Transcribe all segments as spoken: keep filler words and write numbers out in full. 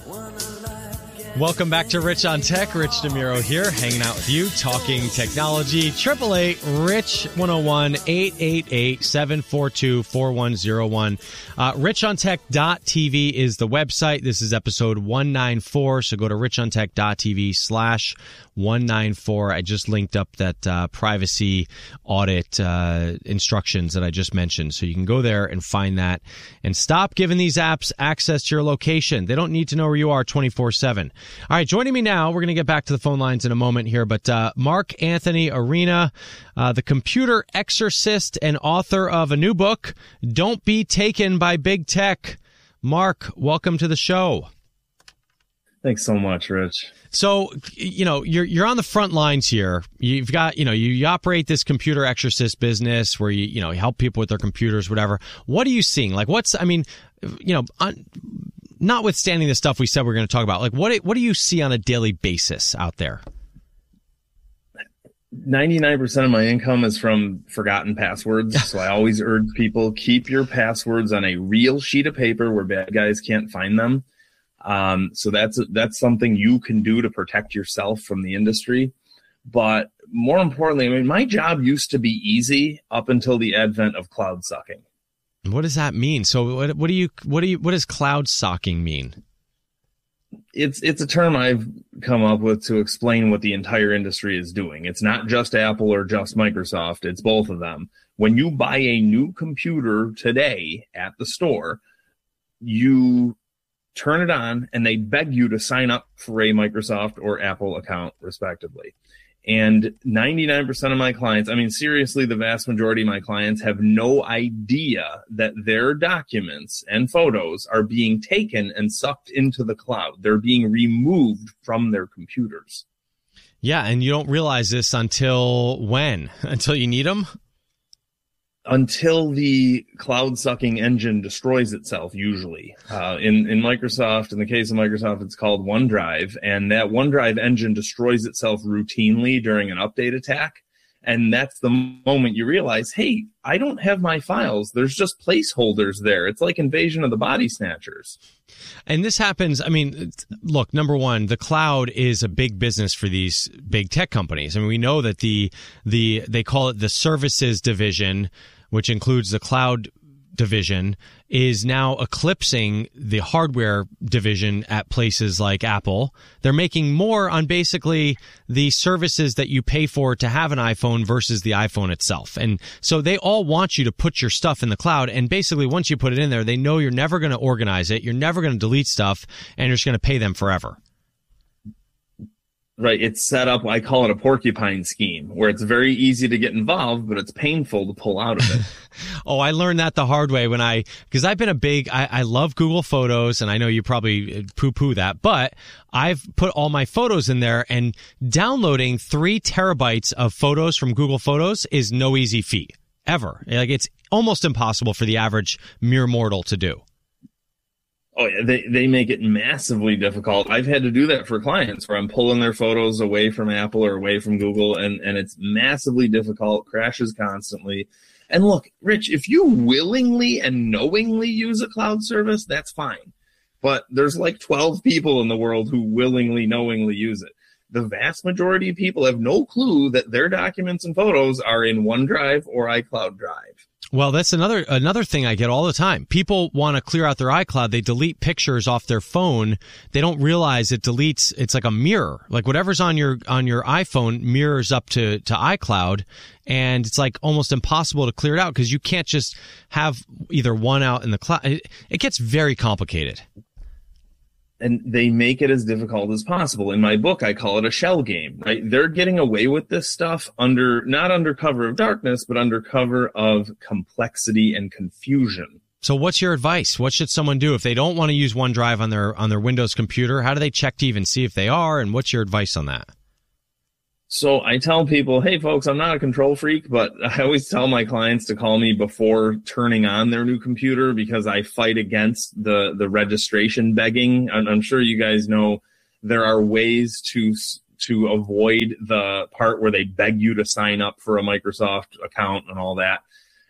Welcome back to Rich on Tech. Rich DeMuro here, hanging out with you, talking technology. eight eight eight, RICH one oh one, eight eight eight, seven four two, four one oh one. Uh, rich on tech dot t v is the website. This is episode one ninety-four, so go to rich on tech dot t v slash one ninety-four. I just linked up that uh, privacy audit uh, instructions that I just mentioned, so you can go there and find that. And stop giving these apps access to your location. They don't need to know where you are twenty-four seven. All right, joining me now, we're going to get back to the phone lines in a moment here, but uh, Mark Anthony Arena, uh, the computer exorcist and author of a new book, Don't Be Taken by Big Tech. Mark, welcome to the show. Thanks so much, Rich. So, you know, you're you're on the front lines here. You've got, you know, you, you operate this computer exorcist business where you, you know, you help people with their computers, whatever. What are you seeing? Like, what's, I mean, you know, on, notwithstanding the stuff we said we're going to talk about, like, what what do you see on a daily basis out there? ninety-nine percent of my income is from forgotten passwords. So I always urge people, keep your passwords on a real sheet of paper where bad guys can't find them. Um, so that's, that's something you can do to protect yourself from the industry. But more importantly, I mean, my job used to be easy up until the advent of cloud sucking. What does that mean? So what, what do you, what do you, what does cloud sucking mean? It's, it's a term I've come up with to explain what the entire industry is doing. It's not just Apple or just Microsoft. It's both of them. When you buy a new computer today at the store, you turn it on and they beg you to sign up for a Microsoft or Apple account, respectively. And ninety-nine percent of my clients, I mean, seriously, the vast majority of my clients have no idea that their documents and photos are being taken and sucked into the cloud. They're being removed from their computers. Yeah, and you don't realize this until when? Until you need them? Until the cloud sucking engine destroys itself, usually. Uh, in, in Microsoft, in the case of Microsoft, it's called OneDrive, and that OneDrive engine destroys itself routinely during an update attack. And that's the moment you realize, hey, I don't have my files. There's just placeholders there. It's like Invasion of the Body Snatchers. And this happens, I mean, look, number one, the cloud is a big business for these big tech companies. I mean, we know that the the they call it the services division, which includes the cloud division, is now eclipsing the hardware division at places like Apple. They're making more on basically the services that you pay for to have an iPhone versus the iPhone itself. And so they all want you to put your stuff in the cloud. And basically, once you put it in there, they know you're never going to organize it. You're never going to delete stuff, and you're just going to pay them forever. Right. It's set up, I call it a porcupine scheme, where it's very easy to get involved, but it's painful to pull out of it. Oh, I learned that the hard way when I, because I've been a big, I, I love Google Photos, and I know you probably poo-poo that, but I've put all my photos in there, and downloading three terabytes of photos from Google Photos is no easy feat, ever. Like, it's almost impossible for the average mere mortal to do. Oh, yeah, they, they make it massively difficult. I've had to do that for clients where I'm pulling their photos away from Apple or away from Google, and, and it's massively difficult, crashes constantly. And look, Rich, if you willingly and knowingly use a cloud service, that's fine. But there's like twelve people in the world who willingly, knowingly use it. The vast majority of people have no clue that their documents and photos are in OneDrive or iCloud Drive. Well, that's another another thing I get all the time. People want to clear out their iCloud. They delete pictures off their phone. They don't realize it deletes. It's like a mirror. Like whatever's on your on your iPhone mirrors up to to iCloud, and it's like almost impossible to clear it out because you can't just have either one out in the cloud. It, it gets very complicated. And they make it as difficult as possible. In my book, I call it a shell game, right? They're getting away with this stuff under, not under cover of darkness, but under cover of complexity and confusion. So what's your advice? What should someone do if they don't want to use OneDrive on their, on their Windows computer? How do they check to even see if they are? And what's your advice on that? So I tell people, hey, folks, I'm not a control freak, but I always tell my clients to call me before turning on their new computer because I fight against the, the registration begging. And I'm sure you guys know there are ways to to avoid the part where they beg you to sign up for a Microsoft account and all that.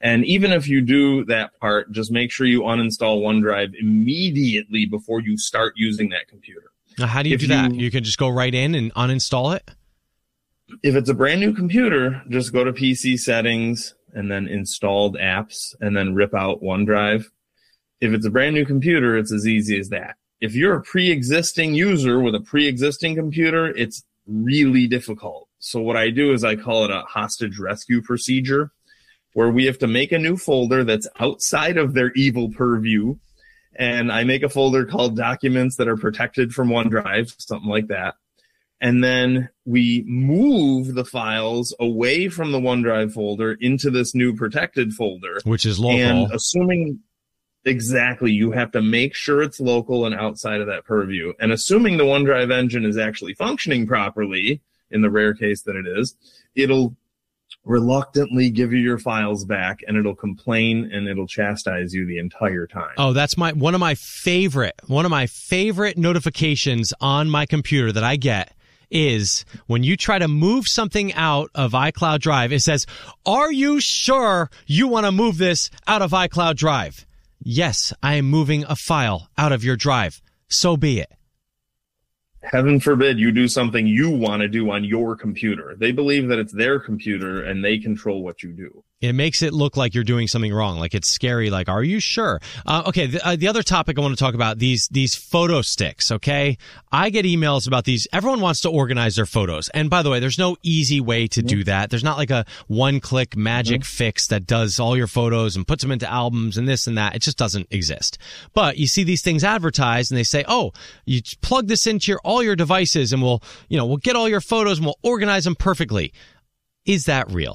And even if you do that part, just make sure you uninstall OneDrive immediately before you start using that computer. Now, how do you if do you, that? You can just go right in and uninstall it? If it's a brand new computer, just go to P C settings and then installed apps and then rip out OneDrive. If it's a brand new computer, it's as easy as that. If you're a pre-existing user with a pre-existing computer, it's really difficult. So what I do is I call it a hostage rescue procedure, where we have to make a new folder that's outside of their evil purview. And I make a folder called documents that are protected from OneDrive, something like that. And then we move the files away from the OneDrive folder into this new protected folder. Which is local. And assuming, exactly, you have to make sure it's local and outside of that purview. And assuming the OneDrive engine is actually functioning properly, in the rare case that it is, it'll reluctantly give you your files back, and it'll complain and it'll chastise you the entire time. Oh, that's my one of my favorite, one of my favorite notifications on my computer that I get is when you try to move something out of iCloud Drive, it says, "Are you sure you want to move this out of iCloud Drive?" Yes, I am moving a file out of your drive. So be it. Heaven forbid you do something you want to do on your computer. They believe that it's their computer and they control what you do. It makes it look like you're doing something wrong, like it's scary, like, are you sure? Uh, okay, the, uh, the other topic I want to talk about, these these photo sticks, okay? I get emails about these. Everyone wants to organize their photos. And by the way, there's no easy way to do that. There's not like a one-click magic mm-hmm. fix that does all your photos and puts them into albums and this and that. It just doesn't exist. But you see these things advertised and they say, oh, you plug this into your all your devices and we'll, you know, we'll get all your photos and we'll organize them perfectly. Is that real?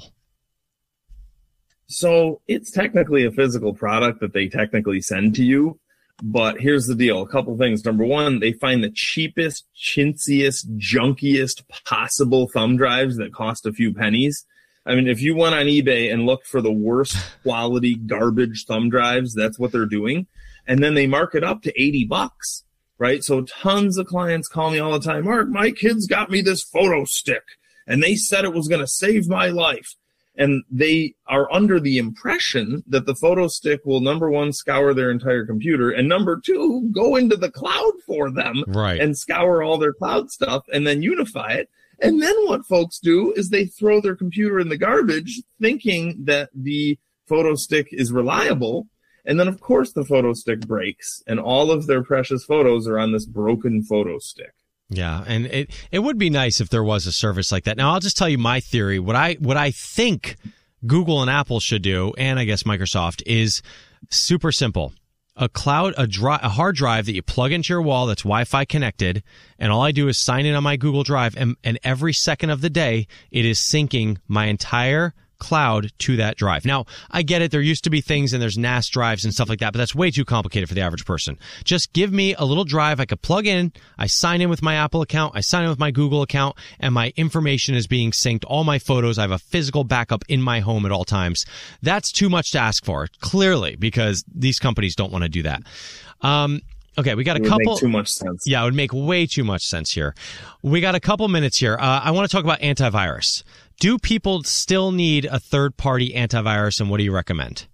So it's technically a physical product that they technically send to you. But here's the deal. A couple things. Number one, they find the cheapest, chintziest, junkiest possible thumb drives that cost a few pennies. I mean, if you went on eBay and looked for the worst quality garbage thumb drives, that's what they're doing. And then they mark it up to eighty bucks, right? So tons of clients call me all the time, Mark, my kids got me this photo stick and they said it was going to save my life. And they are under the impression that the photo stick will, number one, scour their entire computer, and number two, go into the cloud for them right. and scour all their cloud stuff and then unify it. And then what folks do is they throw their computer in the garbage thinking that the photo stick is reliable. And then, of course, the photo stick breaks and all of their precious photos are on this broken photo stick. Yeah, and it it would be nice if there was a service like that. Now, I'll just tell you my theory. What I what I think Google and Apple should do, and I guess Microsoft, is super simple. A cloud, a, dri- a hard drive that you plug into your wall that's Wi-Fi connected, and all I do is sign in on my Google Drive, and, and every second of the day, it is syncing my entire cloud to that drive. Now, I get it. There used to be things and there's N A S drives and stuff like that, but that's way too complicated for the average person. Just give me a little drive I could plug in. I sign in with my Apple account. I sign in with my Google account, and my information is being synced. All my photos, I have a physical backup in my home at all times. That's too much to ask for, clearly, because these companies don't want to do that. Um, Okay, we got a it would couple. Make too much sense. Yeah, it would make way too much sense here. We got a couple minutes here. Uh, I want to talk about antivirus. Do people still need a third-party antivirus, and what do you recommend?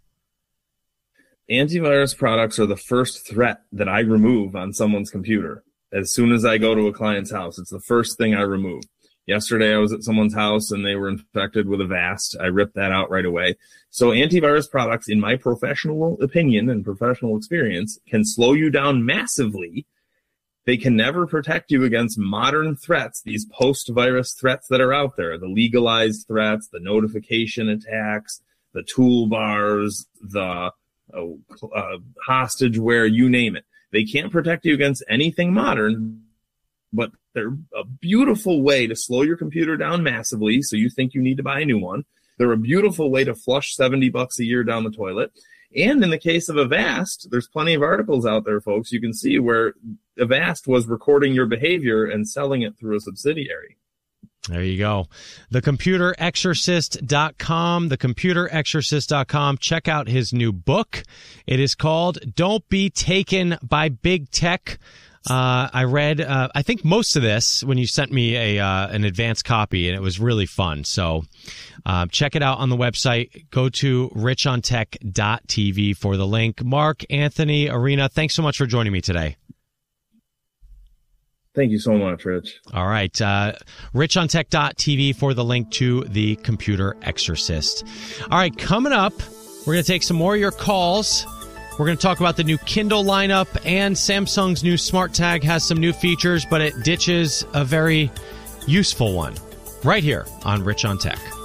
Antivirus products are the first threat that I remove on someone's computer. As soon as I go to a client's house, it's the first thing I remove. Yesterday, I was at someone's house and they were infected with Avast. I ripped that out right away. So antivirus products, in my professional opinion and professional experience, can slow you down massively. They can never protect you against modern threats, these post-virus threats that are out there, the legalized threats, the notification attacks, the toolbars, the uh, uh, hostageware, you name it. They can't protect you against anything modern, but they're a beautiful way to slow your computer down massively, so you think you need to buy a new one. They're a beautiful way to flush seventy bucks a year down the toilet. And in the case of Avast, there's plenty of articles out there, folks, you can see where Avast was recording your behavior and selling it through a subsidiary. There you go. the computer exorcist dot com, the computer exorcist dot com. Check out his new book. It is called Don't Be Taken by Big Tech. Uh, I read, uh, I think most of this when you sent me a uh, an advanced copy, and it was really fun. So uh, check it out on the website. Go to rich on tech dot t v for the link. Mark, Anthony, Arena, thanks so much for joining me today. Thank you so much, Rich. All right. Uh, rich on tech dot t v for the link to the Computer Exorcist. All right. Coming up, we're going to take some more of your calls. We're going to talk about the new Kindle lineup, and Samsung's new Smart Tag has some new features, but it ditches a very useful one right here on Rich on Tech.